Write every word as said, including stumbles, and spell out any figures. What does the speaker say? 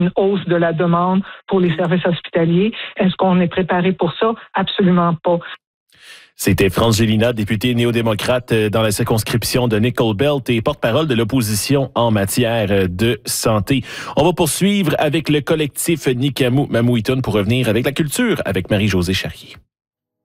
une hausse de la demande pour les services hospitaliers. Est-ce qu'on est préparé pour ça? Absolument pas. C'était France Gélinas, députée néo-démocrate dans la circonscription de Nickel Belt et porte-parole de l'opposition en matière de santé. On va poursuivre avec le collectif Nikamu Mamuitun pour revenir avec la culture avec Marie-Josée Charrier.